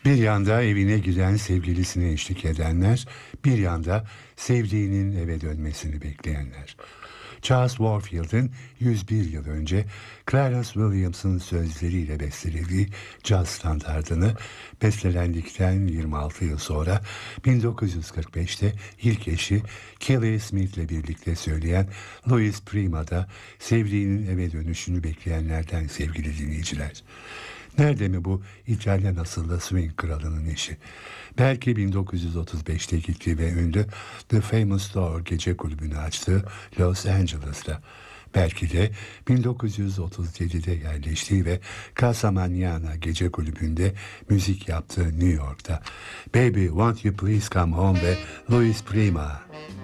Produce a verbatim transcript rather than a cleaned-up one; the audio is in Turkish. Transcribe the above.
Bir yanda evine giden sevgilisine eşlik edenler, bir yanda sevdiğinin eve dönmesini bekleyenler. Charles Warfield'in yüz bir yıl önce Clarence Williams'ın sözleriyle bestelediği caz standardını bestelendikten yirmi altı yıl sonra bin dokuz yüz kırk beşte ilk eşi Kelly Smith'le birlikte söyleyen Louis Prima da sevdiğinin eve dönüşünü bekleyenlerden sevgili dinleyiciler. Nerede mi bu İtalyan asıllı swing kralının eşi? Belki bin dokuz yüz otuz beşte gittiği ve ünlü The Famous Door gece kulübünü açtığı Los Angeles'ta. Belki de bin dokuz yüz otuz yedide yerleştiği ve Casa Manana gece kulübünde müzik yaptığı New York'ta. Baby Won't You Please Come Home ve Louis Prima.